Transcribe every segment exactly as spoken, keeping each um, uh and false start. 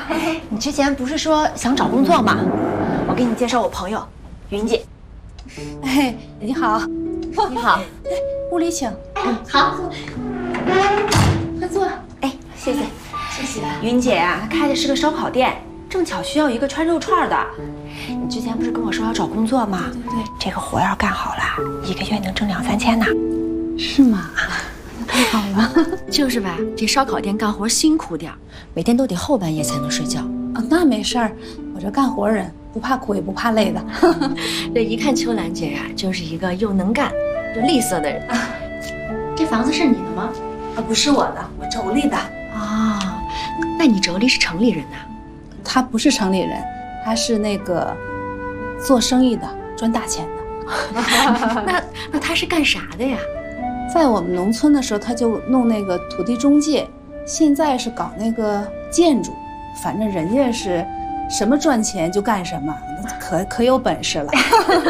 你之前不是说想找工作吗？我给你介绍我朋友，云姐。 哎，你好， 你好， 屋里请。 嗯，好，快坐。哎，谢谢，谢谢。云姐啊，开的是个烧烤店，正巧需要一个穿肉串的。你之前不是跟我说要找工作吗？ 对对对， 这个活要干好了，一个月能挣两三千呢。 是吗？太好了。 就是吧，这烧烤店干活辛苦点儿，每天都得后半夜才能睡觉。 啊，那没事儿，我这干活人不怕苦也不怕累的。 这一看秋兰姐呀、啊，就是一个又能干又利索的人。啊、这房子是你的吗？ 啊，不是我的，我妯娌的。 啊、哦，那你妯娌是城里人呐？ 他不是城里人，他是那个做生意的，赚大钱的。 那那他是干啥的呀？ 在我们农村的时候，他就弄那个土地中介，现在是搞那个建筑，反正人家是什么赚钱就干什么，可可有本事了。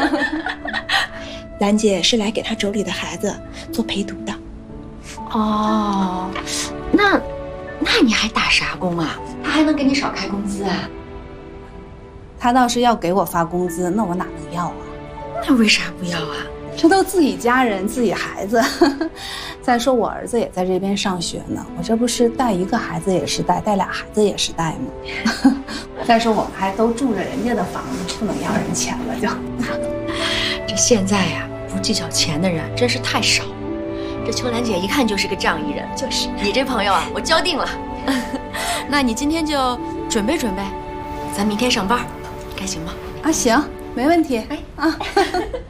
兰姐是来给她妯娌的孩子做陪读的。 哦，那那你还打啥工啊？他还能给你少开工资啊？ 他倒是要给我发工资，那我哪能要啊？ 那为啥不要啊？ 这都自己家人自己孩子。再说我儿子也在这边上学呢，我这不是带一个孩子也是带，带俩孩子也是带吗？再说我们还都住着人家的房子，不能要人钱了就。 这现在呀、啊，不计较钱的人真是太少了。这秋兰姐一看就是个仗义人，就是你这朋友啊，我交定了。那你今天就准备准备，咱明天上班，该行吗？ 啊，行，没问题。哎啊。